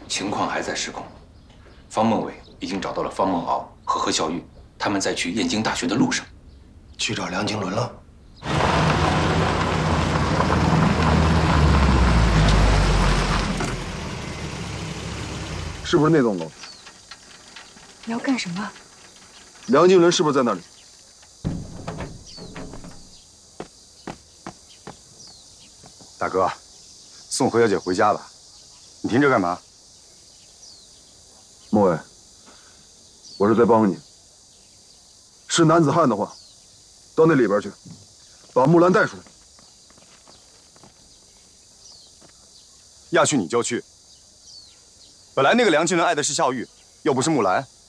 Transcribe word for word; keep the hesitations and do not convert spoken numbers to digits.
情况还在失控。方孟伟已经找到了方孟敖和何孝玉，他们在去燕京大学的路上。 去找梁经纶了。 是不是那栋楼？ 你要干什么？ 梁经纶是不是在那里？ 大哥，送何小姐回家吧。你停这干嘛？ 孟伟，我是在帮你。是男子汉的话，到那里边去，把木兰带出来。 要去你就去。本来那个梁经纶爱的是孝玉，又不是木兰。